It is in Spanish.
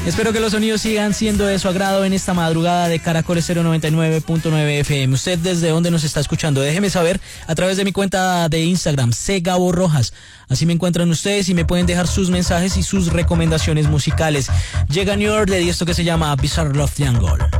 Espero que los sonidos sigan siendo de su agrado en esta madrugada de Caracoles 099.9 FM. ¿Usted desde dónde nos está escuchando? Déjeme saber a través de mi cuenta de Instagram, Gabo Rojas. Así me encuentran ustedes y me pueden dejar sus mensajes y sus recomendaciones musicales. Llega New York de esto que se llama Bizarre Love Triangle.